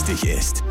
wichtig ist.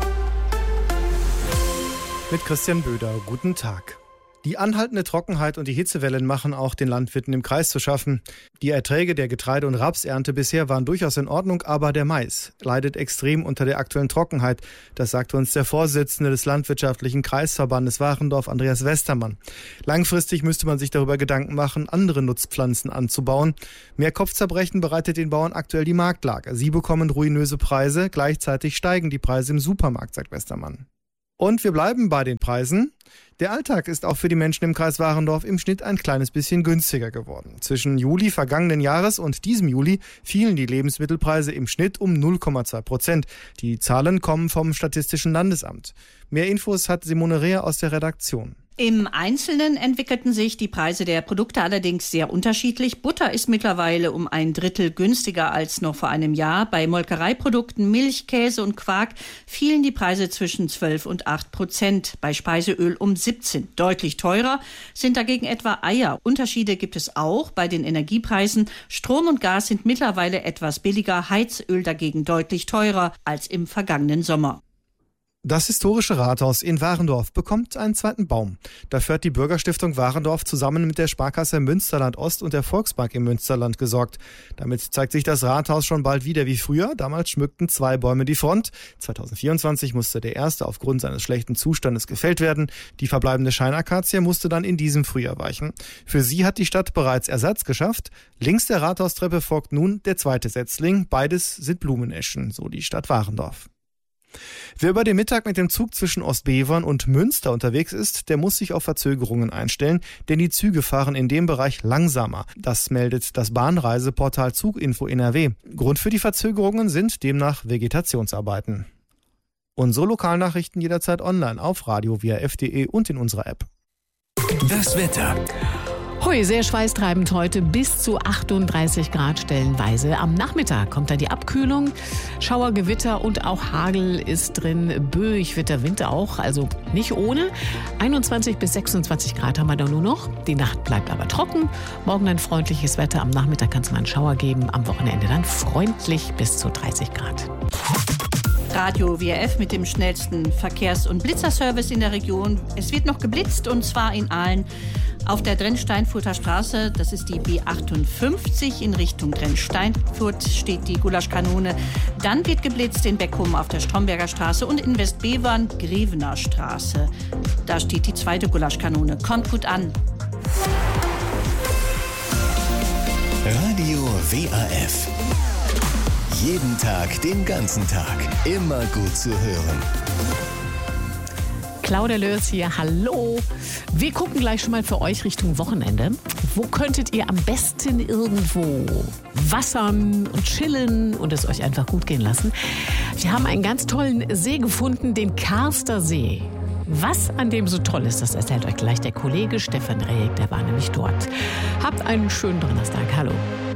Mit Christian Böder, guten Tag. Die anhaltende Trockenheit und die Hitzewellen machen auch den Landwirten im Kreis zu schaffen. Die Erträge der Getreide- und Rapsernte bisher waren durchaus in Ordnung, aber der Mais leidet extrem unter der aktuellen Trockenheit. Das sagte uns der Vorsitzende des Landwirtschaftlichen Kreisverbandes Warendorf, Andreas Westermann. Langfristig müsste man sich darüber Gedanken machen, andere Nutzpflanzen anzubauen. Mehr Kopfzerbrechen bereitet den Bauern aktuell die Marktlage. Sie bekommen ruinöse Preise, gleichzeitig steigen die Preise im Supermarkt, sagt Westermann. Und wir bleiben bei den Preisen. Der Alltag ist auch für die Menschen im Kreis Warendorf im Schnitt ein kleines bisschen günstiger geworden. Zwischen Juli vergangenen Jahres und diesem Juli fielen die Lebensmittelpreise im Schnitt um 0,2%. Die Zahlen kommen vom Statistischen Landesamt. Mehr Infos hat Simone Rehr aus der Redaktion. Im Einzelnen entwickelten sich die Preise der Produkte allerdings sehr unterschiedlich. Butter ist mittlerweile um 1/3 günstiger als noch vor einem Jahr. Bei Molkereiprodukten, Milch, Käse und Quark fielen die Preise zwischen 12 und 8%. Bei Speiseöl um 17%. Deutlich teurer sind dagegen etwa Eier. Unterschiede gibt es auch bei den Energiepreisen. Strom und Gas sind mittlerweile etwas billiger, Heizöl dagegen deutlich teurer als im vergangenen Sommer. Das historische Rathaus in Warendorf bekommt einen zweiten Baum. Dafür hat die Bürgerstiftung Warendorf zusammen mit der Sparkasse Münsterland Ost und der Volksbank im Münsterland gesorgt. Damit zeigt sich das Rathaus schon bald wieder wie früher. Damals schmückten 2 Bäume die Front. 2024 musste der erste aufgrund seines schlechten Zustandes gefällt werden. Die verbleibende Scheinakazie musste dann in diesem Frühjahr weichen. Für sie hat die Stadt bereits Ersatz geschafft. Links der Rathaustreppe folgt nun der zweite Setzling. Beides sind Blumeneschen, so die Stadt Warendorf. Wer über den Mittag mit dem Zug zwischen Ostbevern und Münster unterwegs ist, der muss sich auf Verzögerungen einstellen, denn die Züge fahren in dem Bereich langsamer. Das meldet das Bahnreiseportal Zuginfo NRW. Grund für die Verzögerungen sind demnach Vegetationsarbeiten. Unsere Lokalnachrichten jederzeit online auf radio.wrf.de und in unserer App. Das Wetter. Hui, sehr schweißtreibend heute, bis zu 38 Grad stellenweise. Am Nachmittag kommt dann die Abkühlung, Schauer, Gewitter und auch Hagel ist drin, Böig-Witter, Wind auch, also nicht ohne. 21 bis 26 Grad haben wir da nur noch. Die Nacht bleibt aber trocken. Morgen ein freundliches Wetter, am Nachmittag kann es mal einen Schauer geben, am Wochenende dann freundlich bis zu 30 Grad. Radio WRF mit dem schnellsten Verkehrs- und Blitzerservice in der Region. Es wird noch geblitzt und zwar in Aalen. Auf der Drenn-Steinfurter Straße, das ist die B58 in Richtung Drenn-Steinfurt, steht die Gulaschkanone. Dann wird geblitzt in Beckum auf der Stromberger Straße und in Westbevern Grevener Straße. Da steht die zweite Gulaschkanone. Kommt gut an. Radio WRF. Jeden Tag, den ganzen Tag. Immer gut zu hören. Claudia Lörs hier, hallo. Wir gucken gleich schon mal für euch Richtung Wochenende. Wo könntet ihr am besten irgendwo wassern und chillen und es euch einfach gut gehen lassen? Wir haben einen ganz tollen See gefunden, den Karster See. Was an dem so toll ist, das erzählt euch gleich der Kollege Stefan Rehek, der war nämlich dort. Habt einen schönen Donnerstag, hallo.